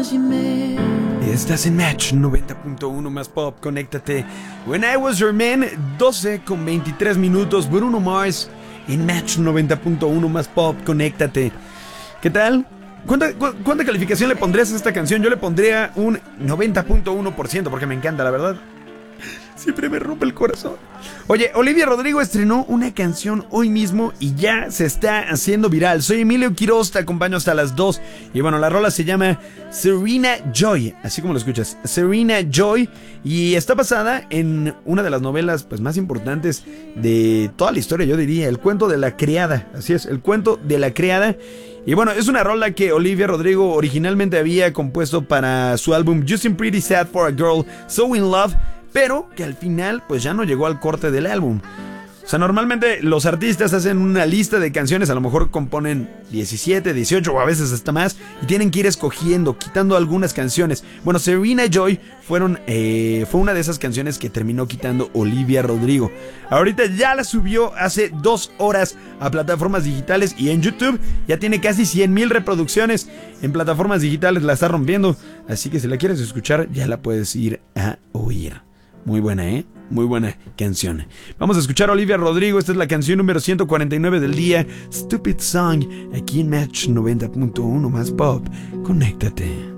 Estás en Match 90.1 más pop, conéctate. When I Was Your Man, 12:23 Bruno Mars en Match 90.1 más pop, conéctate. ¿Qué tal? ¿Cuánta calificación le pondrías a esta canción? Yo le pondría un 90.1% porque me encanta, la verdad. Siempre me rompe el corazón. Oye, Olivia Rodrigo estrenó una canción hoy mismo y ya se está haciendo viral. Soy Emilio Quiroz, te acompaño hasta las 2. Y bueno, la rola se llama Serena Joy, así como lo escuchas, Serena Joy. Y está basada en una de las novelas pues, más importantes de toda la historia, yo diría, El cuento de la criada. Así es, El cuento de la criada. Y bueno, es una rola que Olivia Rodrigo originalmente había compuesto para su álbum You Seem Pretty Sad for a Girl So In Love, pero que al final pues ya no llegó al corte del álbum. O sea, normalmente los artistas hacen una lista de canciones, a lo mejor componen 17, 18 o a veces hasta más, y tienen que ir escogiendo, quitando algunas canciones. Bueno, Serena Joy fue una de esas canciones que terminó quitando Olivia Rodrigo. Ahorita ya la subió hace 2 horas a plataformas digitales y en YouTube ya tiene casi 100,000 reproducciones. En plataformas digitales la está rompiendo, así que si la quieres escuchar ya la puedes ir a oír. Muy buena, ¿eh? Muy buena canción. Vamos a escuchar a Olivia Rodrigo. Esta es la canción número 149 del día, Stupid Song, aquí en Match 90.1 más pop. Conéctate.